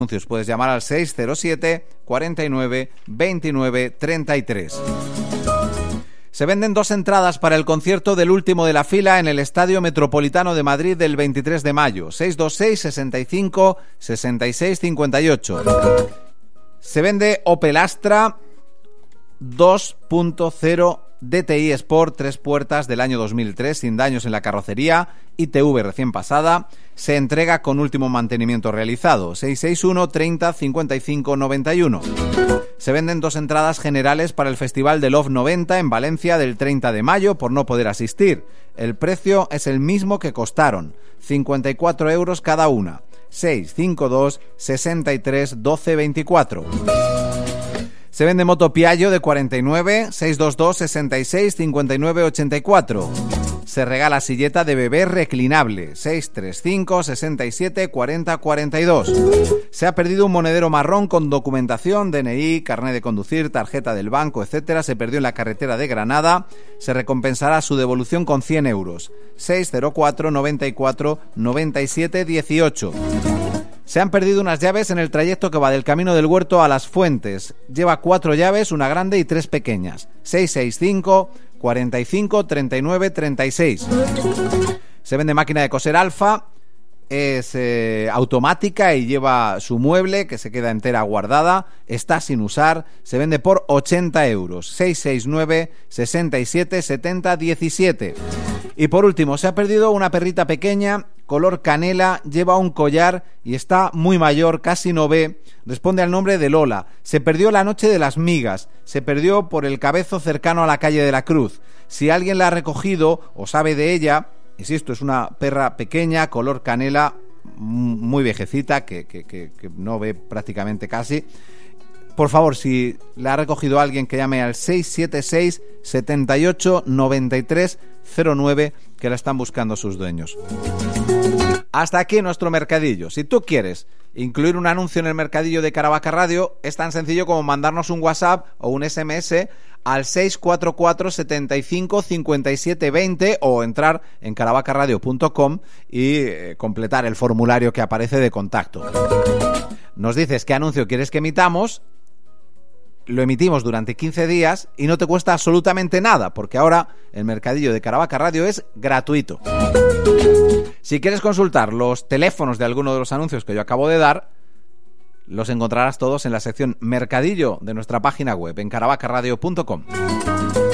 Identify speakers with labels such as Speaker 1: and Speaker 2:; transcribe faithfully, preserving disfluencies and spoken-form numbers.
Speaker 1: Anuncios puedes llamar al seis cero siete, cuarenta y nueve, veintinueve, treinta y tres. Se venden dos entradas para el concierto del último de la fila en el Estadio Metropolitano de Madrid del veintitrés de mayo. seis dos seis, sesenta y cinco, sesenta y seis, cincuenta y ocho. Se vende Opel Astra dos punto cero D T I Sport, tres puertas del año dos mil tres, sin daños en la carrocería, I T V recién pasada. Se entrega con último mantenimiento realizado. seis seis uno, treinta, cincuenta y cinco, noventa y uno. Se venden dos entradas generales para el Festival de Love noventa en Valencia del treinta de mayo por no poder asistir. El precio es el mismo que costaron, cincuenta y cuatro euros cada una. seis cinco dos, sesenta y tres, doce, veinticuatro. Se vende moto Piaggio de cuarenta y nueve, seis dos dos, sesenta y seis, cincuenta y nueve, ochenta y cuatro. Se regala silleta de bebé reclinable, seis tres cinco, sesenta y siete, cuarenta, cuarenta y dos. Se ha perdido un monedero marrón con documentación, D N I, carnet de conducir, tarjeta del banco, etcétera. Se perdió en la carretera de Granada. Se recompensará su devolución con cien euros. seis cero cuatro, noventa y cuatro, noventa y siete, dieciocho. Se han perdido unas llaves en el trayecto que va del Camino del Huerto a Las Fuentes. Lleva cuatro llaves, una grande y tres pequeñas. seis seis cinco, cuarenta y cinco, treinta y nueve, treinta y seis. Se vende máquina de coser Alfa. Es eh, automática y lleva su mueble que se queda entera guardada. Está sin usar. Se vende por ochenta euros. seis seis nueve, sesenta y siete, setenta, diecisiete. Y por último, se ha perdido una perrita pequeña, color canela, lleva un collar y está muy mayor, casi no ve. Responde al nombre de Lola. Se perdió la noche de las migas. Se perdió por el Cabezo cercano a la calle de la Cruz. Si alguien la ha recogido o sabe de ella, insisto, es una perra pequeña, color canela, muy viejecita, que, que, que, que no ve prácticamente casi. Por favor, si la ha recogido alguien, que llame al seis siete seis, setenta y ocho, noventa y tres, cero nueve, que la están buscando sus dueños. Hasta aquí nuestro mercadillo. Si tú quieres incluir un anuncio en el mercadillo de Caravaca Radio, es tan sencillo como mandarnos un WhatsApp o un S M S al seis cuatro cuatro, setenta y cinco, cincuenta y siete, veinte o entrar en caravaca radio punto com y eh, completar el formulario que aparece de contacto. Nos dices qué anuncio quieres que emitamos, lo emitimos durante quince días y no te cuesta absolutamente nada, porque ahora el mercadillo de Caravaca Radio es gratuito. Si quieres consultar los teléfonos de alguno de los anuncios que yo acabo de dar, los encontrarás todos en la sección Mercadillo de nuestra página web en caravaca radio punto com.